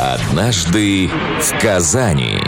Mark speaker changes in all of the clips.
Speaker 1: Однажды в Казани.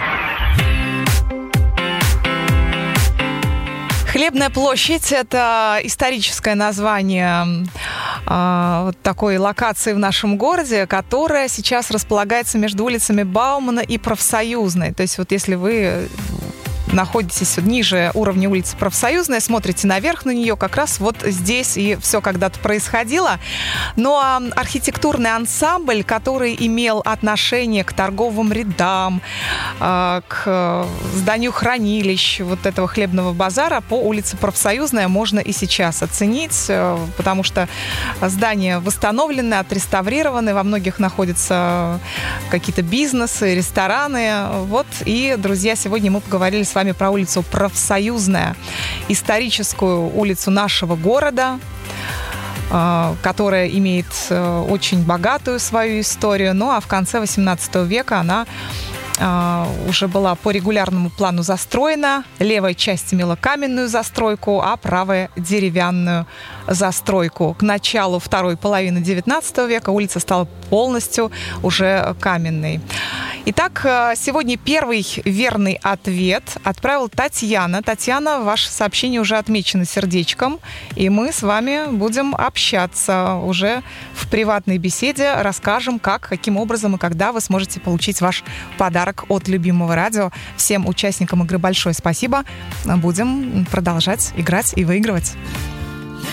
Speaker 2: Хлебная площадь – это историческое название такой локации в нашем городе, которая сейчас располагается между улицами Баумана и Профсоюзной. То есть вот если вы находитесь ниже уровня улицы Профсоюзная, смотрите наверх на нее, как раз вот здесь и все когда-то происходило. Но архитектурный ансамбль, который имел отношение к торговым рядам, к зданию хранилищ вот этого хлебного базара по улице Профсоюзная, можно и сейчас оценить, потому что здания восстановлены, отреставрированы, во многих находятся какие-то бизнесы, рестораны. Вот, и, друзья, сегодня мы поговорили с вами про улицу Профсоюзная, историческую улицу нашего города, которая имеет очень богатую свою историю. Ну а в конце XVIII века она уже была по регулярному плану застроена. Левая часть имела каменную застройку, а правая – деревянную застройку. К началу второй половины XIX века улица стала полностью уже каменной. Итак, сегодня первый верный ответ отправила Татьяна. Татьяна, ваше сообщение уже отмечено сердечком, и мы с вами будем общаться уже в приватной беседе. Расскажем, каким образом и когда вы сможете получить ваш подарок от любимого радио. Всем участникам игры большое спасибо. Будем продолжать играть и выигрывать.